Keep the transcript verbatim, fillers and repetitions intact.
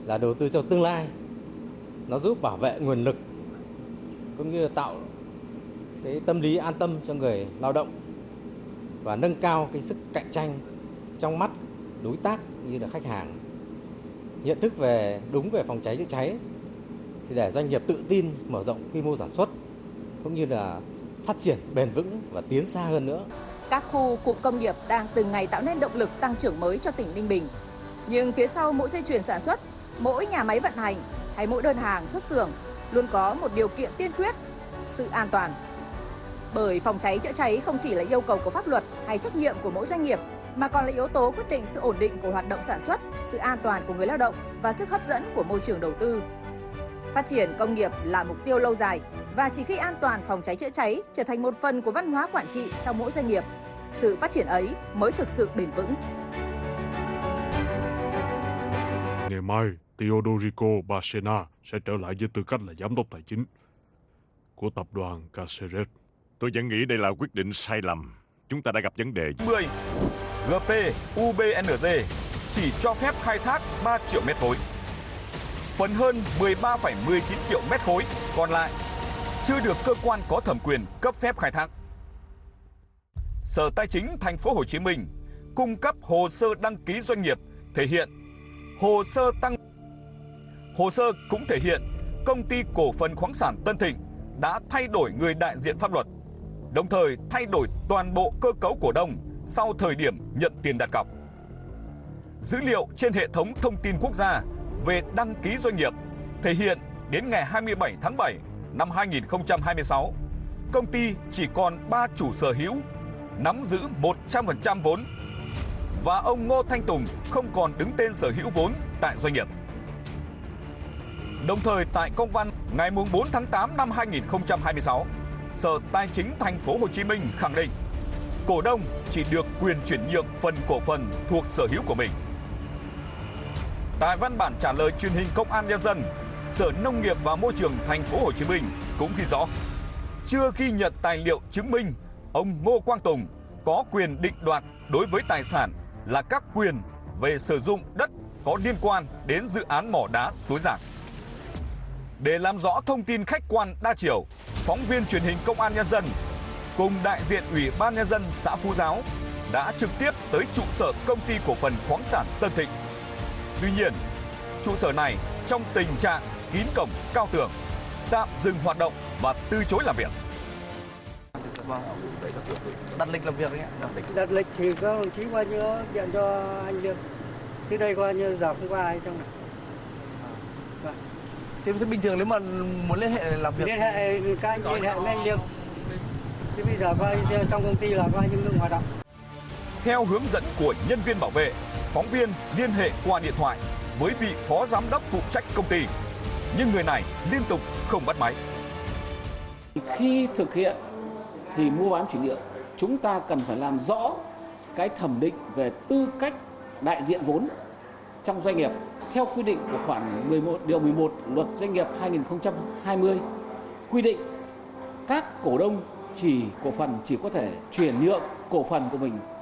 là đầu tư cho tương lai. Nó giúp bảo vệ nguồn lực cũng như tạo cái tâm lý an tâm cho người lao động và nâng cao cái sức cạnh tranh trong mắt đối tác như là khách hàng. Nhận thức về đúng về phòng cháy chữa cháy thì để doanh nghiệp tự tin mở rộng quy mô sản xuất cũng như là phát triển bền vững và tiến xa hơn nữa. Các khu cụm công nghiệp đang từng ngày tạo nên động lực tăng trưởng mới cho tỉnh Ninh Bình. Nhưng phía sau mỗi dây chuyền sản xuất, mỗi nhà máy vận hành hay mỗi đơn hàng xuất xưởng luôn có một điều kiện tiên quyết: sự an toàn. Bởi phòng cháy chữa cháy không chỉ là yêu cầu của pháp luật hay trách nhiệm của mỗi doanh nghiệp, mà còn là yếu tố quyết định sự ổn định của hoạt động sản xuất, sự an toàn của người lao động và sức hấp dẫn của môi trường đầu tư. Phát triển công nghiệp là mục tiêu lâu dài, và chỉ khi an toàn phòng cháy chữa cháy trở thành một phần của văn hóa quản trị trong mỗi doanh nghiệp, sự phát triển ấy mới thực sự bền vững. Ngày mai, Teodorico Bacena sẽ trở lại với tư cách là giám đốc tài chính của tập đoàn Caceres. Tôi vẫn nghĩ đây là quyết định sai lầm. Chúng ta đã gặp vấn đề. mười. giê pê u bê en giê chỉ cho phép khai thác ba triệu mét khối. Phần hơn mười ba phẩy mười chín triệu mét khối còn lại chưa được cơ quan có thẩm quyền cấp phép khai thác. Sở Tài chính Thành phố Hồ Chí Minh cung cấp hồ sơ đăng ký doanh nghiệp thể hiện hồ sơ tăng hồ sơ cũng thể hiện công ty cổ phần khoáng sản Tân Thịnh đã thay đổi người đại diện pháp luật, đồng thời thay đổi toàn bộ cơ cấu cổ đông sau thời điểm nhận tiền đặt cọc. Dữ liệu trên hệ thống thông tin quốc gia về đăng ký doanh nghiệp thể hiện đến ngày hai mươi bảy tháng bảy năm hai nghìn không trăm hai mươi sáu, công ty chỉ còn ba chủ sở hữu nắm giữ một trăm phần trăm vốn, và ông Ngô Thanh Tùng không còn đứng tên sở hữu vốn tại doanh nghiệp. Đồng thời tại công văn ngày bốn tháng tám năm hai nghìn không trăm hai mươi sáu, Sở Tài chính Thành phố Hồ Chí Minh khẳng định cổ đông chỉ được quyền chuyển nhượng phần cổ phần thuộc sở hữu của mình. Tại văn bản trả lời truyền hình Công an Nhân dân, Sở Nông nghiệp và Môi trường Thành phố Hồ Chí Minh cũng ghi rõ chưa ghi nhận tài liệu chứng minh ông Ngô Quang Tùng có quyền định đoạt đối với tài sản là các quyền về sử dụng đất có liên quan đến dự án mỏ đá Suối Giàng. Để làm rõ thông tin khách quan đa chiều, phóng viên truyền hình Công an Nhân dân cùng đại diện Ủy ban Nhân dân xã Phú Giáo đã trực tiếp tới trụ sở công ty cổ phần khoáng sản Tân Thịnh. Tuy nhiên, trụ sở này trong tình trạng kín cổng cao tường, tạm dừng hoạt động và từ chối làm việc. Đặt lịch làm việc đấy ạ. Đặt lịch thì có đồng chí qua như điện cho anh Liêm. Trước đây qua như giờ không qua ai trong này. À. Thế bình thường nếu mà muốn liên hệ làm việc liên hệ các anh liên hệ với anh Liêm. Chứ bây giờ qua trong công ty là qua những ngừng hoạt động. Theo hướng dẫn của nhân viên bảo vệ, phóng viên liên hệ qua điện thoại với vị phó giám đốc phụ trách công ty, nhưng người này liên tục không bắt máy. Khi thực hiện thì mua bán chuyển nhượng, chúng ta cần phải làm rõ cái thẩm định về tư cách đại diện vốn trong doanh nghiệp. Theo quy định của khoản mười một điều mười một Luật Doanh nghiệp hai nghìn không trăm hai mươi quy định các cổ đông chỉ cổ phần chỉ có thể chuyển nhượng cổ phần của mình